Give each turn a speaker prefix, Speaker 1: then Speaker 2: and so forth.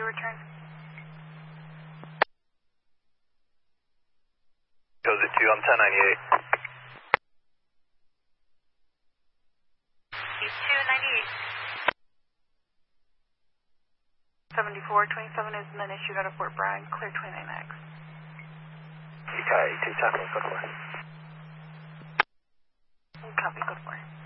Speaker 1: return?
Speaker 2: Goes at 2, I'm 1098.
Speaker 1: He's 298. 7427 is an issue out of Fort Bragg, clear 29X.
Speaker 2: UK 210, good for.
Speaker 1: Copy, good for.